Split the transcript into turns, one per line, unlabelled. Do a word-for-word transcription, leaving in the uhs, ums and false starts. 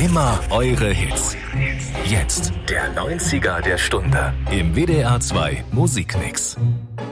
Immer eure Hits. Jetzt der neunziger der Stunde im W D R zwei Musikmix.